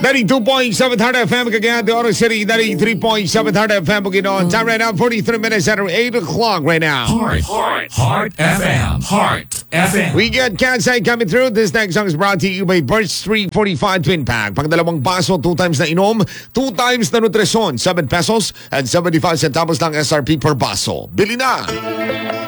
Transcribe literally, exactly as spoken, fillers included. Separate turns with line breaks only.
ninety-two point seven Heart F M, Cagayan de Oro City, ninety-three point seven Heart F M, Bukidnon. Time right now, forty-three minutes after eight o'clock right now.
Heart, Heart, Heart F M, Heart F M.
We get Kansai coming through. This next song is brought to you by Birch three forty-five Twin Pack. Pangdalawang baso, two times na inom, two times na nutrisyon, seven pesos and seventy-five centavos lang S R P per baso. Bili na!